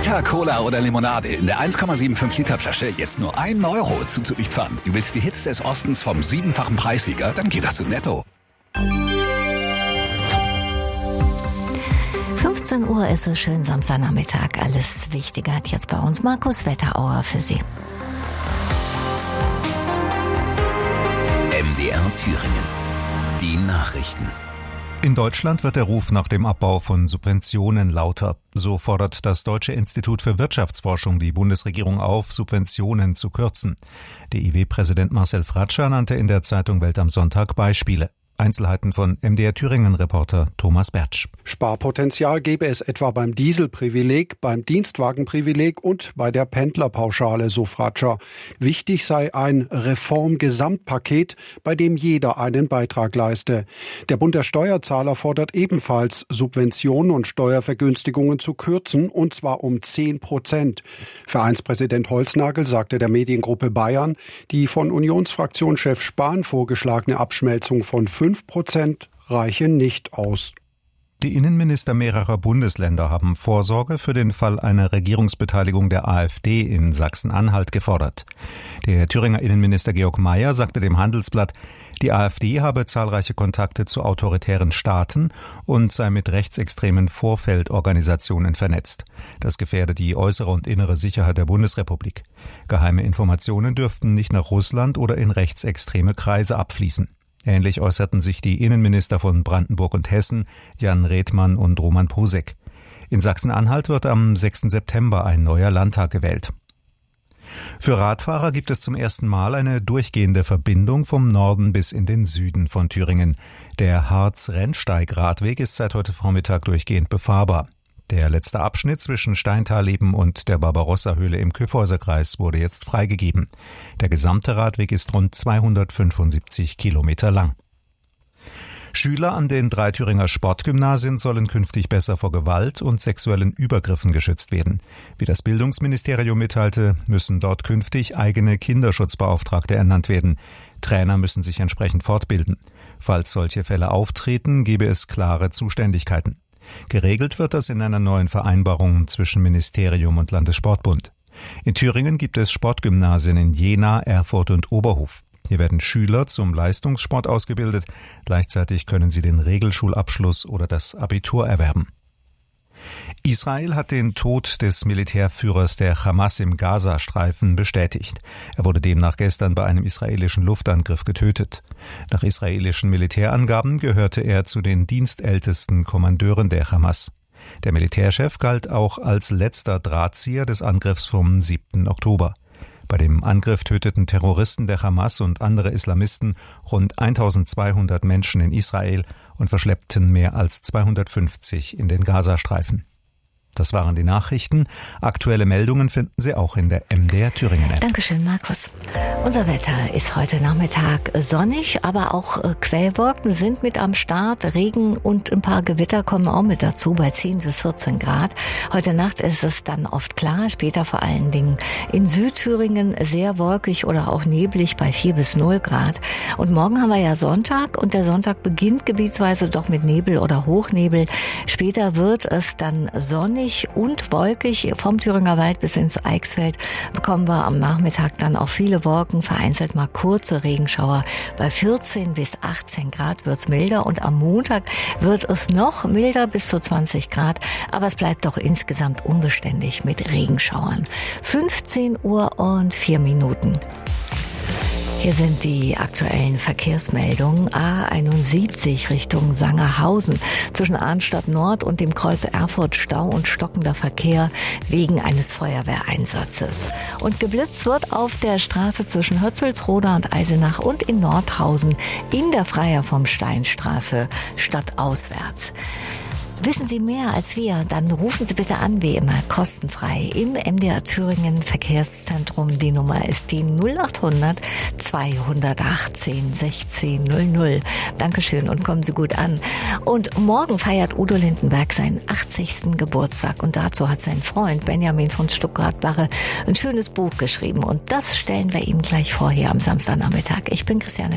Fanta, Cola oder Limonade in der 1,75 Liter Flasche jetzt nur 1 Euro zuzuliefern. Du willst die Hits des Ostens vom 7-fachen Preissieger? Dann geht das zu Netto. 15 Uhr ist es, schön Samstagnachmittag. Alles Wichtige hat jetzt bei uns Markus Wetterauer für Sie. MDR Thüringen. Die Nachrichten. In Deutschland wird der Ruf nach dem Abbau von Subventionen lauter. So fordert das Deutsche Institut für Wirtschaftsforschung die Bundesregierung auf, Subventionen zu kürzen. DIW-Präsident Marcel Fratscher nannte in der Zeitung Welt am Sonntag Beispiele. Einzelheiten von MDR Thüringen-Reporter Thomas Bertsch. Sparpotenzial gebe es etwa beim Dieselprivileg, beim Dienstwagenprivileg und bei der Pendlerpauschale, so Fratscher. Wichtig sei ein Reformgesamtpaket, bei dem jeder einen Beitrag leiste. Der Bund der Steuerzahler fordert ebenfalls, Subventionen und Steuervergünstigungen zu kürzen, und zwar um 10%. Vereinspräsident Holznagel sagte der Mediengruppe Bayern, die von Unionsfraktionschef Spahn vorgeschlagene Abschmelzung von 5% reiche nicht aus. Die Innenminister mehrerer Bundesländer haben Vorsorge für den Fall einer Regierungsbeteiligung der AfD in Sachsen-Anhalt gefordert. Der Thüringer Innenminister Georg Mayer sagte dem Handelsblatt, die AfD habe zahlreiche Kontakte zu autoritären Staaten und sei mit rechtsextremen Vorfeldorganisationen vernetzt. Das gefährde die äußere und innere Sicherheit der Bundesrepublik. Geheime Informationen dürften nicht nach Russland oder in rechtsextreme Kreise abfließen. Ähnlich äußerten sich die Innenminister von Brandenburg und Hessen, Jan Redmann und Roman Posek. In Sachsen-Anhalt wird am 6. September ein neuer Landtag gewählt. Für Radfahrer gibt es zum ersten Mal eine durchgehende Verbindung vom Norden bis in den Süden von Thüringen. Der Harz-Rennsteig-Radweg ist seit heute Vormittag durchgehend befahrbar. Der letzte Abschnitt zwischen Steintal-Leben und der Barbarossa-Höhle im Kyffhäuserkreis wurde jetzt freigegeben. Der gesamte Radweg ist rund 275 Kilometer lang. Schüler an den 3 Thüringer Sportgymnasien sollen künftig besser vor Gewalt und sexuellen Übergriffen geschützt werden. Wie das Bildungsministerium mitteilte, müssen dort künftig eigene Kinderschutzbeauftragte ernannt werden. Trainer müssen sich entsprechend fortbilden. Falls solche Fälle auftreten, gebe es klare Zuständigkeiten. Geregelt wird das in einer neuen Vereinbarung zwischen Ministerium und Landessportbund. In Thüringen gibt es Sportgymnasien in Jena, Erfurt und Oberhof. Hier werden Schüler zum Leistungssport ausgebildet. Gleichzeitig können sie den Regelschulabschluss oder das Abitur erwerben. Israel hat den Tod des Militärführers der Hamas im Gazastreifen bestätigt. Er wurde demnach gestern bei einem israelischen Luftangriff getötet. Nach israelischen Militärangaben gehörte er zu den dienstältesten Kommandeuren der Hamas. Der Militärchef galt auch als letzter Drahtzieher des Angriffs vom 7. Oktober. Bei dem Angriff töteten Terroristen der Hamas und andere Islamisten rund 1200 Menschen in Israel und verschleppten mehr als 250 in den Gazastreifen. Das waren die Nachrichten. Aktuelle Meldungen finden Sie auch in der MDR Thüringen App. Dankeschön, Markus. Unser Wetter ist heute Nachmittag sonnig, aber auch Quellwolken sind mit am Start. Regen und ein paar Gewitter kommen auch mit dazu bei 10 bis 14 Grad. Heute Nacht ist es dann oft klar, später vor allen Dingen in Südthüringen sehr wolkig oder auch neblig bei 4 bis 0 Grad. Und morgen haben wir ja Sonntag und der Sonntag beginnt gebietsweise doch mit Nebel oder Hochnebel. Später wird es dann sonnig und wolkig. Vom Thüringer Wald bis ins Eichsfeld bekommen wir am Nachmittag dann auch viele Wolken, vereinzelt mal kurze Regenschauer. Bei 14 bis 18 Grad wird's milder und am Montag wird es noch milder bis zu 20 Grad, aber es bleibt doch insgesamt unbeständig mit Regenschauern. 15 Uhr und 4 Minuten. Hier sind die aktuellen Verkehrsmeldungen. A71 Richtung Sangerhausen. Zwischen Arnstadt Nord und dem Kreuz Erfurt Stau und stockender Verkehr wegen eines Feuerwehreinsatzes. Und geblitzt wird auf der Straße zwischen Hötzelsroda und Eisenach und in Nordhausen in der Freier vom Steinstraße stadtauswärts. Wissen Sie mehr als wir? Dann rufen Sie bitte an, wie immer, kostenfrei im MDR Thüringen Verkehrszentrum. Die Nummer ist die 0800 218 1600. Dankeschön und kommen Sie gut an. Und morgen feiert Udo Lindenberg seinen 80. Geburtstag und dazu hat sein Freund Benjamin von Stuckrad-Barre ein schönes Buch geschrieben und das stellen wir Ihnen gleich vor hier am Samstagnachmittag. Ich bin Christiane